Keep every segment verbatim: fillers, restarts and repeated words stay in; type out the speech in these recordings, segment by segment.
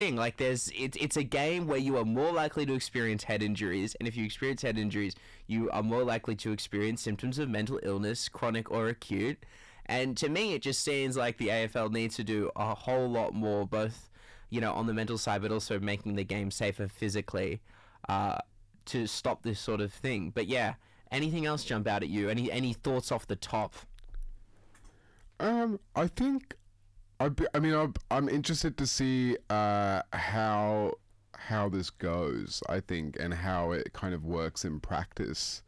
thing. Like, there's it's it's a game where you are more likely to experience head injuries, and if you experience head injuries, you are more likely to experience symptoms of mental illness, chronic or acute. And to me, it just seems like the A F L needs to do a whole lot more, both, you know, on the mental side, but also making the game safer physically, uh, to stop this sort of thing. But yeah, anything else jump out at you? Any any thoughts off the top? Um, I think, I'd be, I mean, I'm, I'm interested to see uh, how how this goes. I think, and how it kind of works in practice.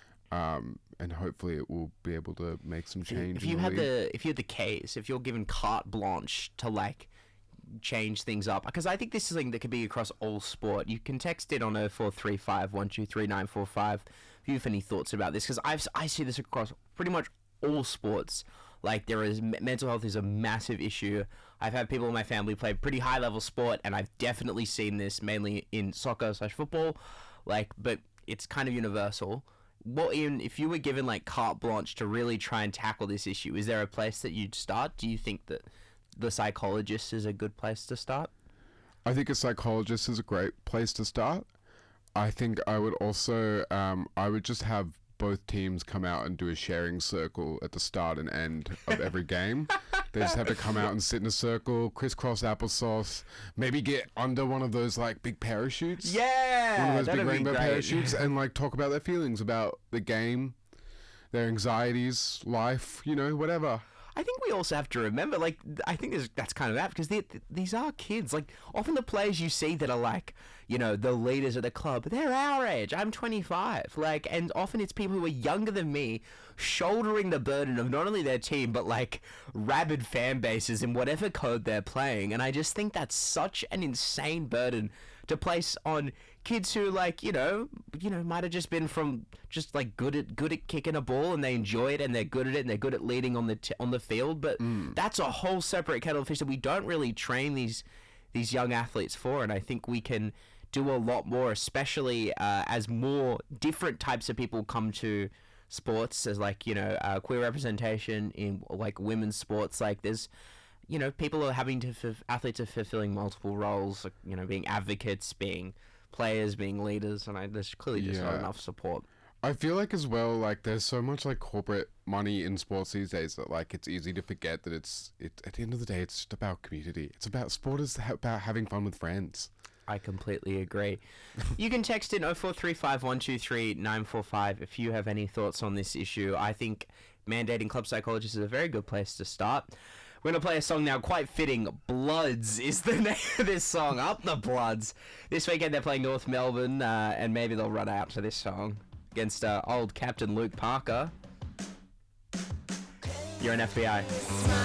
Um, and hopefully it will be able to make some change. If you had the if you had the case, if you're given carte blanche to like change things up, because I think this is something that could be across all sport. You can text it on oh four three five, one two three, nine four five if you have any thoughts about this, because I've I see this across pretty much all sports. Like, there is mental health is a massive issue. I've had people in my family play pretty high level sport, and I've definitely seen this mainly in soccer slash football. Like, but it's kind of universal. What, Ian, if you were given like carte blanche to really try and tackle this issue, is there a place that you'd start? Do you think that the psychologist is a good place to start? I think a psychologist is a great place to start. I think I would also, um, I would just have both teams come out and do a sharing circle at the start and end of every game. They just have to come out and sit in a circle, crisscross applesauce, maybe get under one of those like big parachutes. Yeah, one of those that'd big be rainbow great. parachutes, and like talk about their feelings about the game, their anxieties, life, you know, whatever. I think we also have to remember, like, I think there's, that's kind of apt, because they, these are kids. Like, often the players you see that are, like, you know, the leaders of the club, they're our age. I'm twenty-five. Like, and often it's people who are younger than me shouldering the burden of not only their team, but, like, rabid fan bases in whatever code they're playing. And I just think that's such an insane burden to place on kids who, like, you know, you know, might have just been from just like good at good at kicking a ball, and they enjoy it, and they're good at it, and they're good at leading on the t- on the field. But Mm. that's a whole separate kettle of fish that we don't really train these these young athletes for. And I think we can do a lot more, especially uh, as more different types of people come to sports, as like, you know, uh, queer representation in like women's sports. Like, there's, you know, people are having to f- athletes are fulfilling multiple roles, like, you know, being advocates, being players, being leaders, and I, there's clearly just not Yeah. enough support. I feel like as well, like there's so much like corporate money in sports these days that like it's easy to forget that it's it at the end of the day it's just about community. It's about sport is ha- about having fun with friends. I completely agree. You can text in oh four three five, one two three, nine four five if you have any thoughts on this issue. I think mandating club psychologists is a very good place to start. We're going to play a song now, quite fitting. Bloods is the name of this song. Up the Bloods. This weekend they're playing North Melbourne, uh, and maybe they'll run out to this song against uh, old Captain Luke Parker. You're an F B I.